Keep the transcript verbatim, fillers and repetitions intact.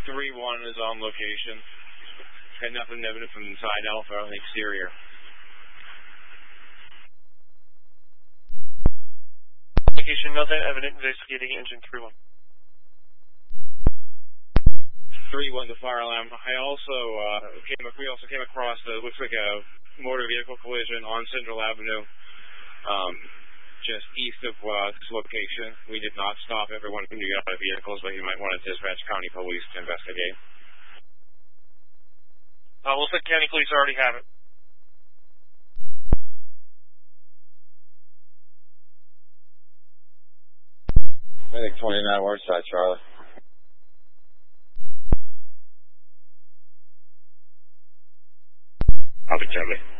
three one is on location. Had nothing evident from inside Alpha on the exterior. Location, nothing evident, investigating engine three one. three one, the fire alarm. I also uh, came. We also came across the looks like a motor vehicle collision on Central Avenue, um, just east of uh, this location. We did not stop everyone who got out of vehicles, but you might want to dispatch county police to investigate. Uh, looks like county police already have it. I think twenty-nine Westside, Charlie. I'll be Charlie.